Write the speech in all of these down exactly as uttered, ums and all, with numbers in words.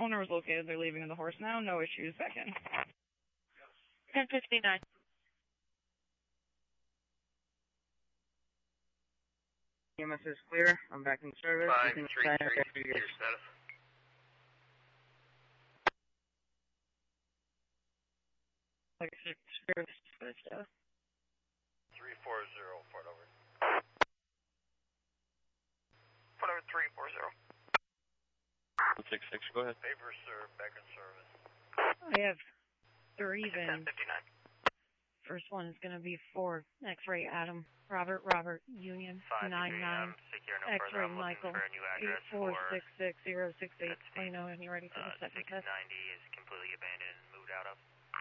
Owner was located. They're leaving in the horse now. No issues. Back in. ten fifty-nine. E M S is clear. I'm back in service. five three three, your status. Like service status. three four zero, Fort over. Fort over three four zero. one six six, go ahead. Paper, sir, back in service. I have three ten vans. fifty-nine. First one is going to be for X-ray Adam, Robert, Robert, Union, nine nine, secure, no X-ray further. I'm Michael, looking for a new eight address four for six six zero six eight. Let me know when you're ready for uh, the second six test. ninety is completely abandoned and moved out of.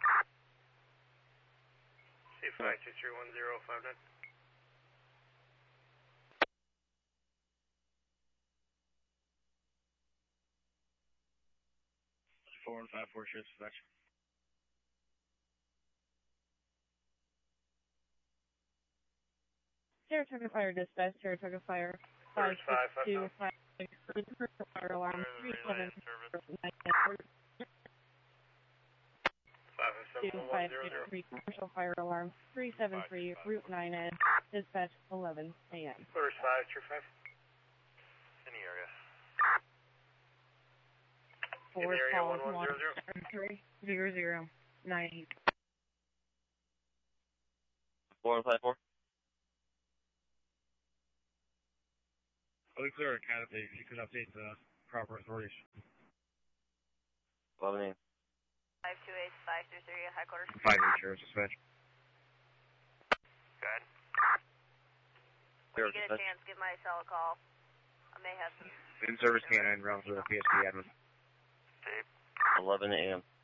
C five two three one zero five nine. Four and five four shifts, dispatch. Saratoga Fire Dispatch, Saratoga Fire, five six two five six, fire alarm, three seven two five six three, commercial fire alarm, three seven three, Route nine N, dispatch eleven A M. First five two five. In the area. Four calls, one seven three zero zero nine eight. Four and five four. I'll be clear, Cat, if you could update the proper authorities. eleven A M. five two eight, five three three, high quarters. five eight zero, dispatch. Go ahead. When you get a chance, give my cell a call. I may have some... In service canine, round to the P S P admin. eleven A M.